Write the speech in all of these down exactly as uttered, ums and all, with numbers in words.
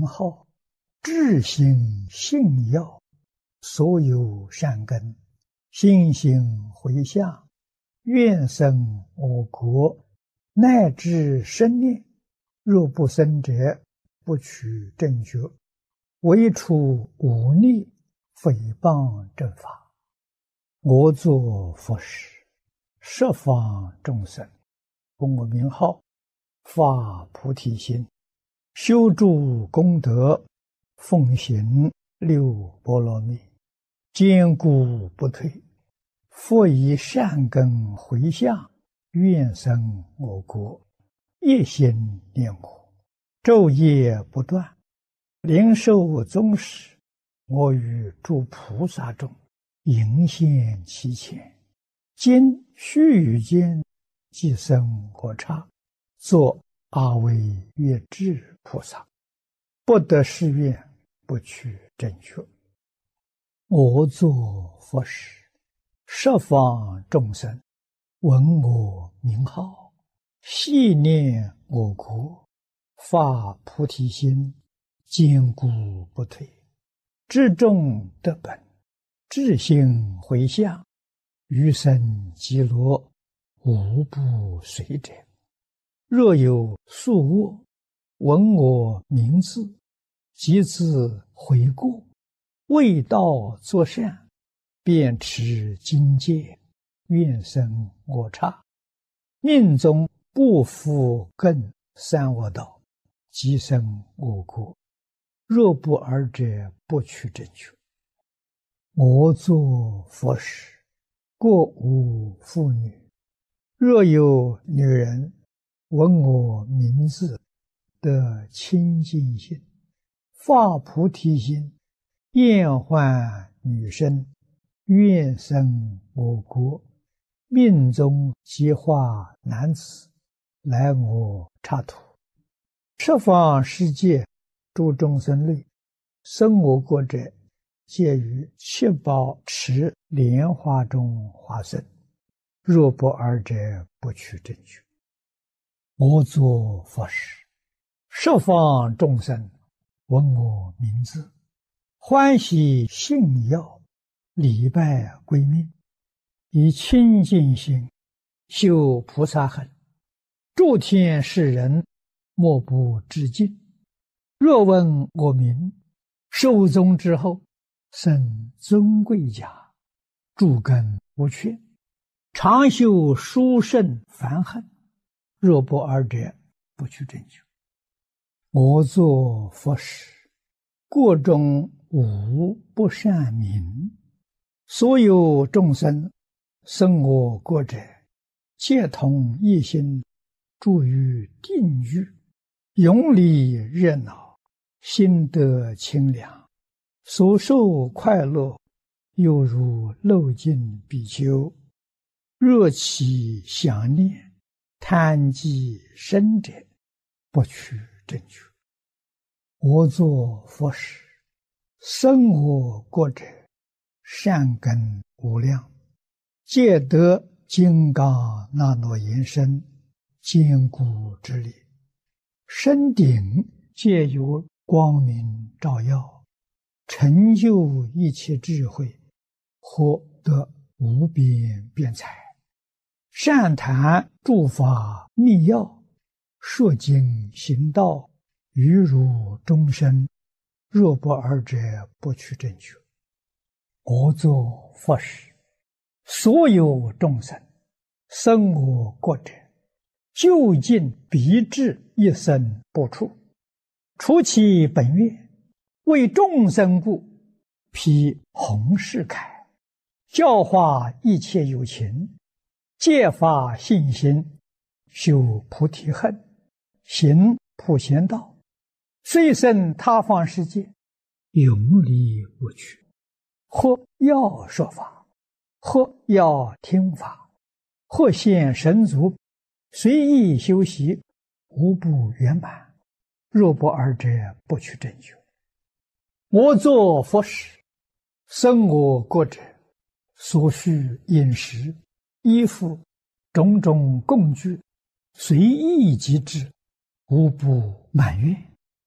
名号，至心信要，所有善根，心行回向，愿生我国，乃至生念，若不生者，不取正觉，唯除忤逆诽谤正法。我作佛时，十方众生，供我名号，发菩提心，修诸功德，奉行六波罗蜜，坚固不退。复以善根回向，愿生我国，一心念我，昼夜不断，灵受宗室，我与诸菩萨中迎现其前。今须臾间，即生我刹，作阿惟越致菩萨，不得誓愿，不取正觉。我作佛时，十方众生闻我名号，系念我国，发菩提心，坚固不退，至众得本，至心回向，余生极乐，无不随者。若有宿卧，闻我名字，即自悔过，为道作善，便持经戒，愿生我刹。命中不复更三恶道，即生我国。若不尔者，不取正觉。我作佛时，过无妇女，若有女人闻我名字，得清净心，发菩提心，厌患女身，愿生我国，命中即化男子，来我刹土。十方世界诸众生类，生我国者，皆于七宝池莲花中化身。若不尔者，不取正觉。我作佛时，十方众生闻我名字，欢喜信要，礼拜归命，以清净心修菩萨行，诸天世人莫不致敬。若闻我名，寿终之后，生尊贵家，诸根无缺，常修殊胜梵行。若不尔者，不取正觉。我作佛时，国中无不善民，所有众生生我国者，皆同一心，住于定狱，永离热闹，心得清凉，所受快乐，犹如漏尽比丘。若其想念，贪积生者，不取正觉。我作佛时，生我国者，善根无量，皆得金刚那诺严身，坚固之力。身顶皆有光明照耀，成就一切智慧，获得无边辩才。善谈诸法密要，说经行道，于如终身。若不尔者，不取正觉。我作佛时，所有众生生我国者，究竟必至一生不出。除其本愿，为众生故，披弘誓铠，教化一切有情，戒发信心，修菩提恨，行普贤道，虽生他方世界，永离我趣。或要说法，或要听法，或现神足，随意修习，无不圆满。若不尔者，不取正觉。我作佛时，生我国者，所需饮食、衣服、种种供具，随意即至，无不满愿。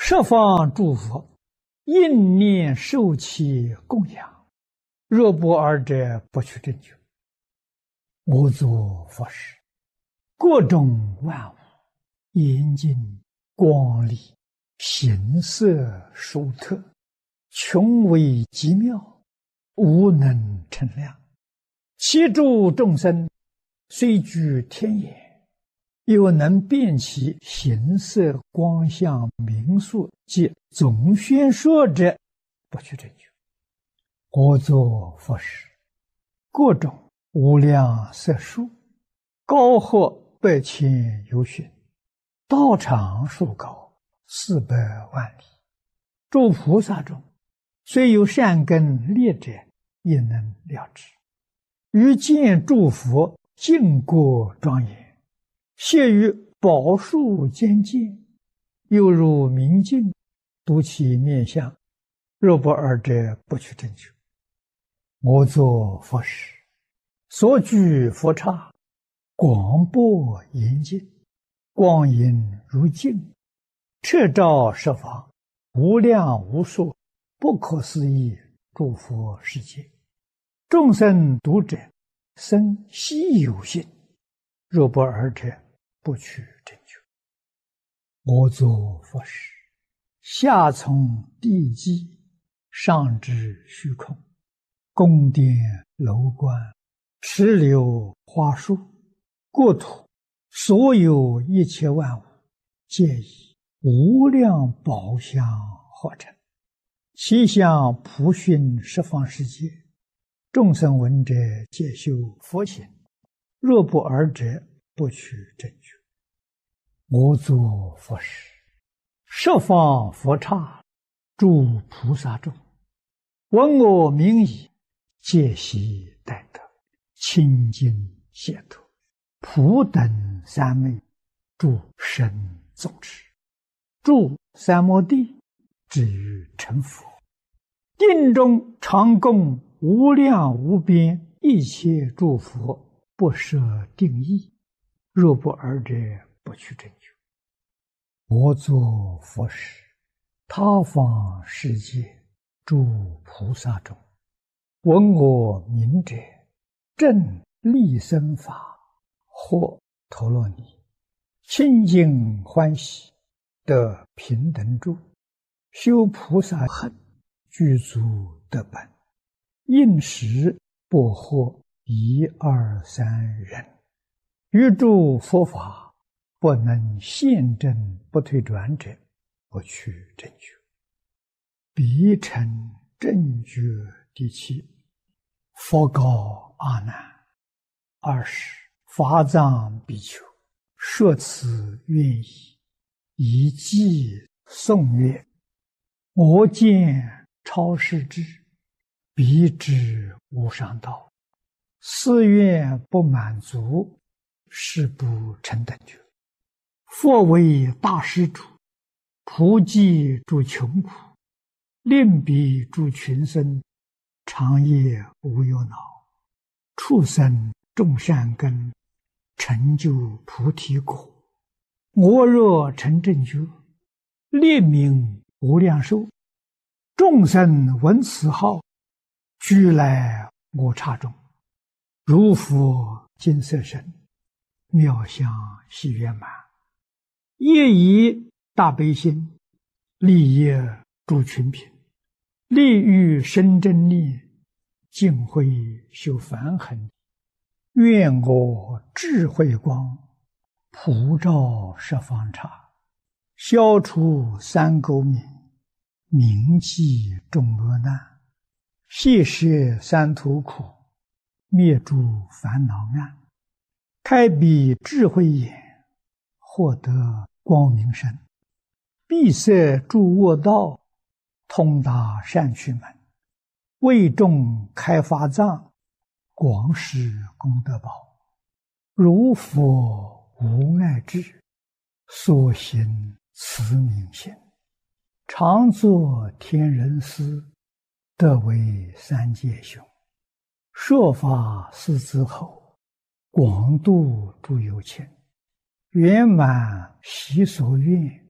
十方诸佛应念受其供养，若不尔者，不取正觉。我作佛时，各种万物严净光丽，形色殊特，穷微极妙，无能称量。其诸众生虽居天眼，又能辨其形色光相名数及总宣说者，不取正觉。我作佛时，各种无量色数，高或百千由旬，道长数高，四百万里。诸菩萨中，虽有善根劣者，也能了知。于见诸佛净国庄严，谢于宝树间见，犹如明镜，睹其面相，若不尔者，不取正觉。我作佛时，所居佛刹，广博严净，光阴如镜，彻照十方，无量无数，不可思议诸佛世界。众生读者，生希有信，若不尔者，不取正觉。我作佛时，下从地基，上至虚空，宫殿楼观，池流花树，国土，所有一切万物，皆以无量宝相化成，其相普熏十方世界。众生闻者，皆修佛行，若不尔者，不取正觉。我作佛时，十方佛刹，诸菩萨众，闻我名已，皆悉待得，清净解脱，普等三昧，诸神众持，住三摩地，至于成佛。定中常供无量无边一切诸佛，不设定义，若不尔者，不取正觉。我作佛时，他方世界诸菩萨中，闻我名者，正利生法，或陀罗尼，清净欢喜，得平等住，修菩萨行，具足得本，应时不获一二三人，于诸佛法不能现证不退转者，不取正觉。彼成正觉第七。佛告阿难：二十法藏比丘，说此愿意，以偈颂曰：我见超世智，彼知无上道，誓愿不满足，誓不成等觉。佛为大施主，普济诸穷苦，令彼诸群生，长夜无忧恼，畜生种善根，成就菩提果。我若成正觉，列名无量寿，众生闻此号，俱来我刹中，如佛金色身，妙相喜圆满，业以大悲心，利业诸群品，利欲生真念，净慧修梵行。愿我智慧光，普照十方刹，消除三垢冥，铭记众恶难，悉摄三途苦，灭诸烦恼暗，开彼智慧眼，获得光明身，闭塞诸恶道，通达善趣门，为众开法藏，广施功德宝。如佛无碍智，所行慈悯心，常作天人师，得为三界雄。说法四子后，广度诸有情，圆满习所愿，